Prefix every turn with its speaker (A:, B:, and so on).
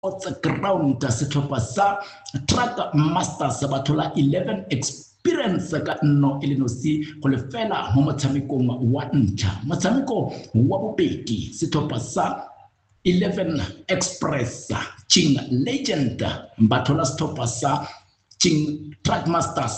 A: ground setlhopha sa Truck Masters bathola 11 experience ka nno e le nosi go lefela mo motshamekong wa ntlha. Motshameko wa bobedi setlhopha sa 11 Express Ching Legend bathola setlhopha sa Ching Truck Masters